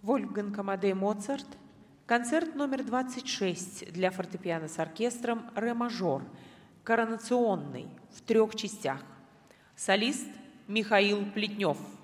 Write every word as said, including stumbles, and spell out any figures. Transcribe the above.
Вольфганг Амадей Моцарт. Концерт номер двадцать шесть для фортепиано с оркестром «Ре мажор», коронационный, в трех частях. Солист Михаил Плетнев.